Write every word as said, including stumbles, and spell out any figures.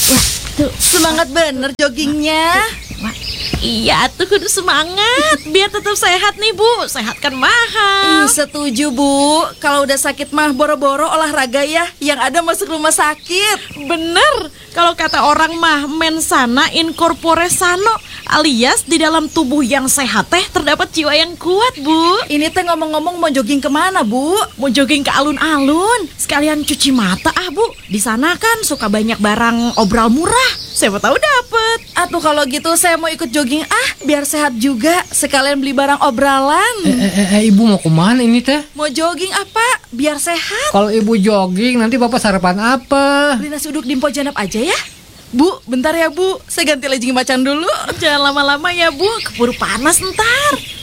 Tuh, semangat bener joggingnya. Wah, iya tuh kudu semangat biar tetap sehat nih Bu. Sehat kan mahal. Ih, setuju Bu. Kalau udah sakit mah boro-boro olahraga ya. Yang ada masuk rumah sakit. Bener. Kalau kata orang mah mens sana in corpore sano, alias di dalam tubuh yang sehat teh terdapat jiwa yang kuat Bu. Ini teh ngomong-ngomong mau jogging kemana Bu? Mau jogging ke alun-alun, sekalian cuci mata ah Bu. Di sana kan suka banyak barang obral murah. Siapa tahu dapet. Atuh kalau gitu saya mau ikut jogging ah, biar sehat juga. Sekalian beli barang obralan. Eh, eh, eh, ibu mau kemana ini teh? Mau jogging apa? Biar sehat. Kalau ibu jogging nanti bapak sarapan apa? Beli nasi uduk di Mpo Janap aja ya. Bu, bentar ya Bu. Saya ganti legging macan dulu. Jangan lama-lama ya Bu, keburu panas ntar.